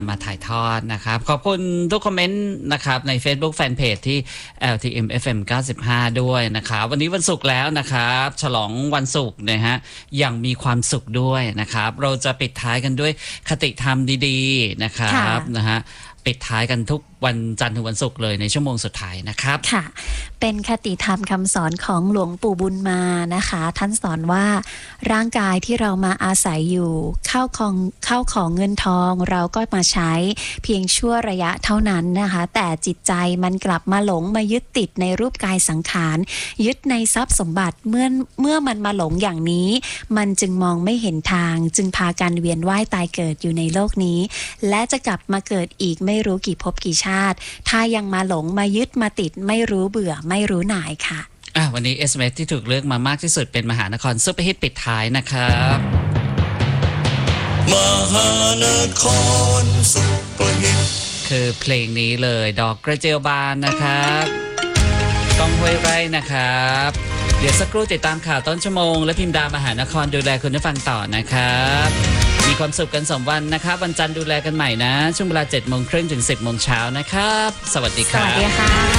มาถ่ายทอดนะครับขอบคุณทุกคอมเมนต์นะครับใน Facebook Fanpage ที่ LTM FM 95 ด้วยนะครับวันนี้วันศุกร์แล้วนะครับฉลองวันศุกร์นะฮะอย่างมีความสุขด้วยนะครับเราจะปิดท้ายกันด้วยคติธรรมดีๆนะครับนะฮะปิดท้ายกันทุกวันจันทร์ถึงวันศุกร์เลยในชั่วโมงสุดท้ายนะครับค่ะเป็นคติธรรมคำสอนของหลวงปู่บุญมานะคะท่านสอนว่าร่างกายที่เรามาอาศัยอยู่เข้าของเงินทองเราก็มาใช้เพียงชั่วระยะเท่านั้นนะคะแต่จิตใจมันกลับมาหลงมายึดติดในรูปกายสังขารยึดในทรัพย์สมบัติเมื่อมันมาหลงอย่างนี้มันจึงมองไม่เห็นทางจึงพากันเวียนว่ายตายเกิดอยู่ในโลกนี้และจะกลับมาเกิดอีกไม่รู้กี่ภพกี่ชาติถ้ายังมาหลงมายึดมาติดไม่รู้เบื่อไม่รู้หน่ายค่ะวันนี้ SMS ที่ถูกเลือกมามากที่สุดเป็นมหานครซุปเปอร์ฮิตปิดท้ายนะครับมหานครซุปเปอร์ฮิตคือเพลงนี้เลยดอกกระเจียวบานนะครับต้องห้วยไร่นะครับเดี๋ยวสักครู่ติดตามข่าวต้นชั่วโมงและพิมพ์ดามหานครดูแลคุณผู้ฟังต่อนะครับมีความสุขกัน2วันนะครับวันจันทร์ดูแลกันใหม่นะช่วงเวลา 7:30 ถึง 10:00 น.นะครับสวัสดีครับสวัสดีค่ะ